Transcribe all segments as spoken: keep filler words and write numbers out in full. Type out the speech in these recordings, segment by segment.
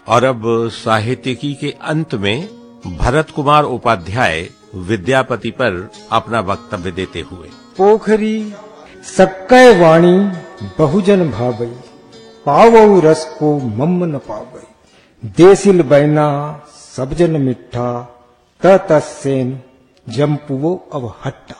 और अब साहित्यिकी के अंत में भरत कुमार उपाध्याय विद्यापति पर अपना वक्तव्य देते हुए। पोखरी सक्कय वाणी बहुजन भावई, पावऊ रस को मम न पावई। देसिल बैना सब जन मिठा, ततसेन जम्पुवो अवहट्टा।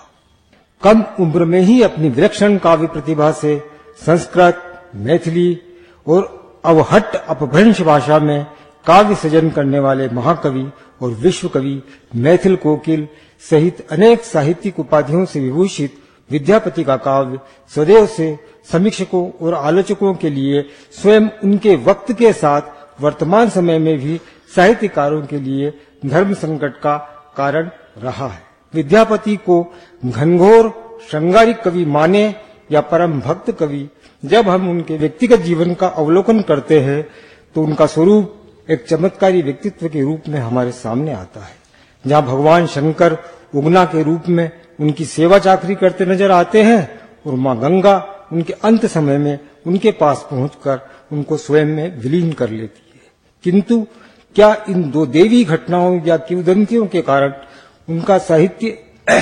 कम उम्र में ही अपनी विलक्षण काव्य प्रतिभा से संस्कृत, मैथिली और अवहट्ट अपभ्रंश भाषा में काव्य सृजन करने वाले महाकवि और विश्व कवि मैथिल कोकिल सहित अनेक साहित्यिक उपाधियों से विभूषित विद्यापति का काव्य सदैव से समीक्षकों और आलोचकों के लिए स्वयं उनके वक्त के साथ वर्तमान समय में भी साहित्यकारों के लिए धर्म संकट का कारण रहा है। विद्यापति को घनघोर श्रृंगारिक कवि माने या परम भक्त कवि, जब हम उनके व्यक्तिगत जीवन का अवलोकन करते हैं तो उनका स्वरूप एक चमत्कारी व्यक्तित्व के रूप में हमारे सामने आता है। जहाँ भगवान शंकर उगना के रूप में उनकी सेवा चाकरी करते नजर आते हैं और माँ गंगा उनके अंत समय में उनके पास पहुंचकर उनको स्वयं में विलीन कर लेती है। किंतु क्या इन दो देवी घटनाओं या किंवदंतियों के कारण उनका साहित्य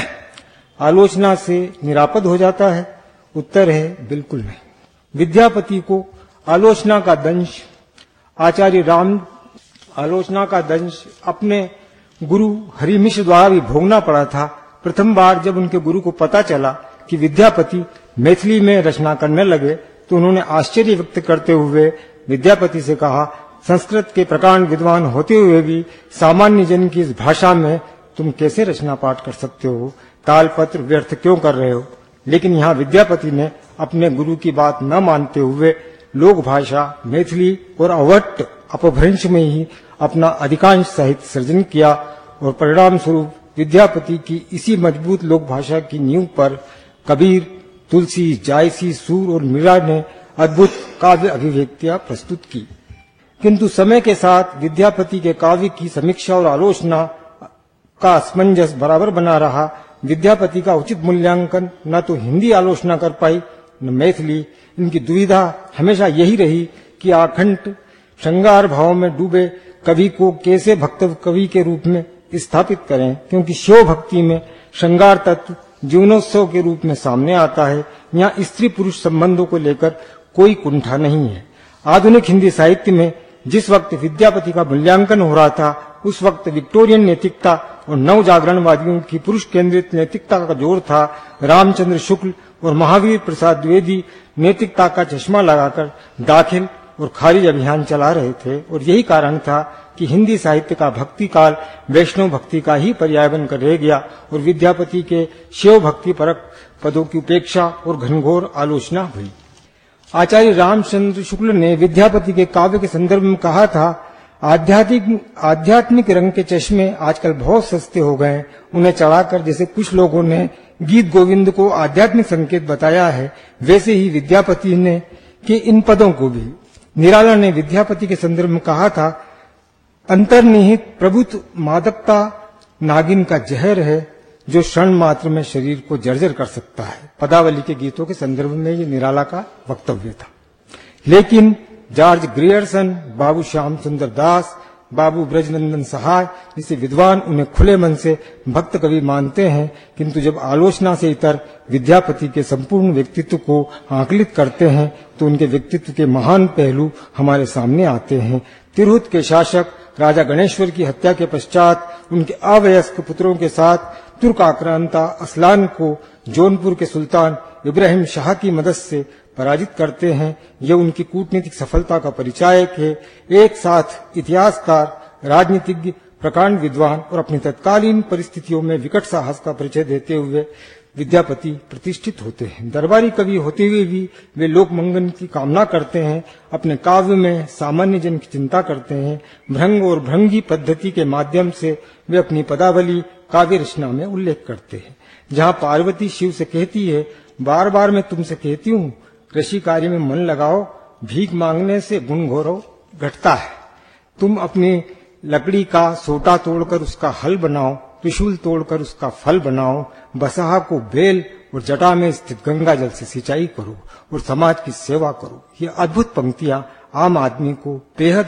आलोचना से निरापद हो जाता है? उत्तर है बिल्कुल नहीं। विद्यापति को आलोचना का दंश आचार्य राम आलोचना का दंश अपने गुरु हरिमिश्र द्वारा भी भोगना पड़ा था। प्रथम बार जब उनके गुरु को पता चला कि विद्यापति मैथिली में रचना करने लगे तो उन्होंने आश्चर्य व्यक्त करते हुए विद्यापति से कहा, संस्कृत के प्रकांड विद्वान होते हुए भी सामान्य जन की इस भाषा में तुम कैसे रचना पाठ कर सकते हो? तालपत्र व्यर्थ क्यों कर रहे हो? लेकिन यहाँ विद्यापति ने अपने गुरु की बात न मानते हुए लोक भाषा मैथिली और अवहट्ट अपभ्रंश में ही अपना अधिकांश साहित्य सृजन किया और परिणाम स्वरूप विद्यापति की इसी मजबूत लोक भाषा की नींव पर कबीर, तुलसी, जायसी, सूर और मीरा ने अद्भुत काव्य अभिव्यक्तियां प्रस्तुत की। किंतु समय के साथ विद्यापति के काव्य की समीक्षा और आलोचना का असमंजस बराबर बना रहा। विद्यापति का उचित मूल्यांकन न तो हिंदी आलोचना कर पाई न मैथिली। इनकी दुविधा हमेशा यही रही कि आखंड श्रृंगार भाव में डूबे कवि को कैसे भक्त कवि के रूप में स्थापित करें, क्योंकि शिव भक्ति में श्रृंगार तत्व जीवनोत्सव के रूप में सामने आता है। यहाँ स्त्री पुरुष संबंधों को लेकर कोई कुंठा नहीं है। आधुनिक हिंदी साहित्य में जिस वक्त विद्यापति का मूल्यांकन हो रहा था उस वक्त विक्टोरियन नैतिकता और नव जागरणवादियों की पुरुष केंद्रित नैतिकता का जोर था। रामचंद्र शुक्ल और महावीर प्रसाद द्विवेदी नैतिकता का चश्मा लगाकर दाखिल और खारिज अभियान चला रहे थे और यही कारण था कि हिंदी साहित्य का भक्ति काल वैष्णव भक्ति का ही पर्याय बनकर रह गया और विद्यापति के शिव भक्ति परक पदों की उपेक्षा और घनघोर आलोचना हुई। आचार्य रामचंद्र शुक्ल ने विद्यापति के काव्य के संदर्भ में कहा था, आध्यात्मिक आध्यात्मिक रंग के चश्मे आजकल बहुत सस्ते हो गए, उन्हें चढ़ाकर जैसे कुछ लोगों ने गीत गोविंद को आध्यात्मिक संकेत बताया है, वैसे ही विद्यापति ने कि इन पदों को भी। निराला ने विद्यापति के संदर्भ में कहा था, अंतर्निहित प्रभुत्व मादकता नागिन का जहर है जो क्षण मात्र में शरीर को जर्जर कर सकता है। पदावली के गीतों के संदर्भ में ये निराला का वक्तव्य था। लेकिन जॉर्ज ग्रियर्सन, बाबू श्याम सुंदर दास, बाबू ब्रजनंदन सहाय जैसे विद्वान उन्हें खुले मन से भक्त कवि मानते हैं, किंतु जब आलोचना से इतर विद्यापति के संपूर्ण व्यक्तित्व को आकलित करते हैं तो उनके व्यक्तित्व के महान पहलू हमारे सामने आते हैं। तिरहुत के शासक राजा गणेश्वर की हत्या के पश्चात उनके अवयस्क पुत्रों के साथ तुर्क आक्रांता असलान को जौनपुर के सुल्तान इब्राहिम शाह की मदद से पराजित करते हैं। यह उनकी कूटनीतिक सफलता का परिचायक है। एक साथ इतिहासकार, राजनीतिज्ञ, प्रकांड विद्वान और अपनी तत्कालीन परिस्थितियों में विकट साहस का परिचय देते हुए विद्यापति प्रतिष्ठित होते हैं। दरबारी कवि होते हुए भी वे लोक मंगल की कामना करते हैं। अपने काव्य में सामान्य जन की चिंता करते हैं। भ्रंग और भ्रंगी पद्धति के माध्यम से वे अपनी पदावली काव्य रचना में उल्लेख करते हैं। जहाँ पार्वती शिव से कहती है, बार बार मैं तुमसे कहती हूँ कृषि कार्य में मन लगाओ, भीख मांगने से गुण गौरव घटता है। तुम अपनी लकड़ी का सोटा तोड़कर उसका हल बनाओ, त्रिशूल तोड़कर उसका फल बनाओ, बसहा को बेल और जटा में स्थित गंगा जल से सिंचाई करो और समाज की सेवा करो। ये अद्भुत पंक्तियां आम आदमी को बेहद